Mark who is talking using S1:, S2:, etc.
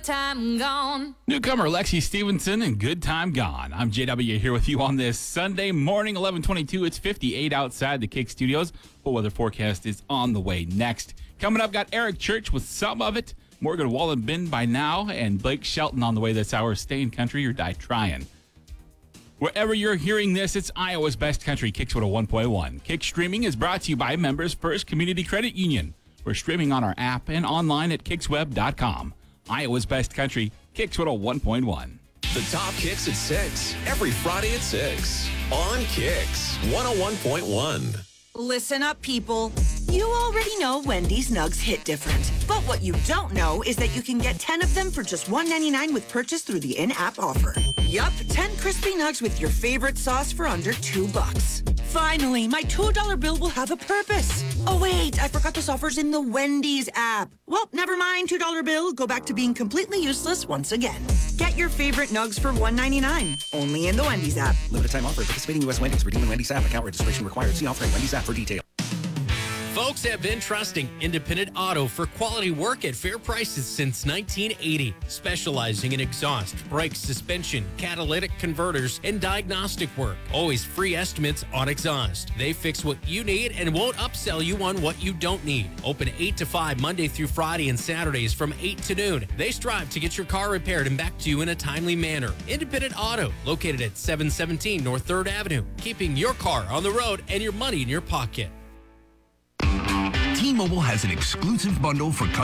S1: time gone.
S2: Newcomer Lexi Stevenson and Good Time Gone. I'm JW here with you on this Sunday morning, 11:22. It's 58 outside the Kick Studios. Full weather forecast is on the way next. Coming up, got Eric Church with Some of It, Morgan Wallen Bin by now, and Blake Shelton on the way this hour. Stay in country or die trying. Wherever you're hearing this, it's Iowa's Best Country, Kicks 101.1. Kick Streaming is brought to you by Members First Community Credit Union. We're streaming on our app and online at kicksweb.com. Iowa's Best Country, Kicks 101.1.
S3: The top kicks at 6, every Friday at 6 on Kicks 101.1.
S4: Listen up, people. You already know Wendy's Nugs hit different. But what you don't know is that you can get 10 of them for just $1.99 with purchase through the in-app offer. Yup, 10 crispy nugs with your favorite sauce for under $2. Finally, my $2 bill will have a purpose. Oh, wait, I forgot this offer's in the Wendy's app. Well, never mind, $2 bill. Go back to being completely useless once again. Get your favorite nugs for $1.99, only in the Wendy's app.
S5: Limited time offer. Participating U.S. Wendy's. Redeem Wendy's app. Account registration required. See offering Wendy's app for details.
S6: Folks have been trusting Independent Auto for quality work at fair prices since 1980, specializing in exhaust, brake suspension, catalytic converters, and diagnostic work. Always free estimates on exhaust. They fix what you need and won't upsell you on what you don't need. Open 8 to 5 Monday through Friday and Saturdays from 8 to noon. They strive to get your car repaired and back to you in a timely manner. Independent Auto, located at 717 North 3rd Avenue, keeping your car on the road and your money in your pocket.
S7: T-Mobile has an exclusive bundle for